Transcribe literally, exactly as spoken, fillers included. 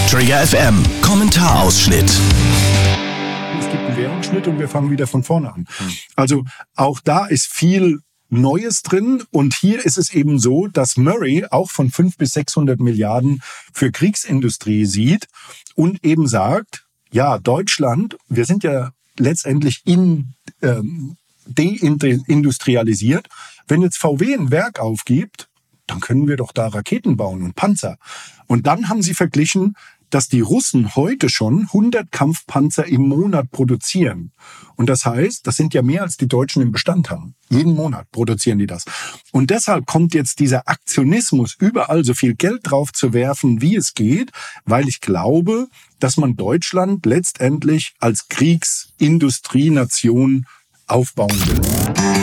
Trigger F M Kommentarausschnitt. Es gibt einen Währungsschnitt und wir fangen wieder von vorne an. Also auch da ist viel Neues drin und hier ist es eben so, dass Murray auch von fünfhundert bis sechshundert Milliarden für Kriegsindustrie sieht und eben sagt, ja, Deutschland, wir sind ja letztendlich in, ähm, deindustrialisiert. Wenn jetzt V W ein Werk aufgibt, dann können wir doch da Raketen bauen und Panzer. Und dann haben sie verglichen, dass die Russen heute schon hundert Kampfpanzer im Monat produzieren. Und das heißt, das sind ja mehr, als die Deutschen im Bestand haben. Jeden Monat produzieren die das. Und deshalb kommt jetzt dieser Aktionismus, überall so viel Geld drauf zu werfen, wie es geht, weil ich glaube, dass man Deutschland letztendlich als Kriegsindustrienation aufbauen will.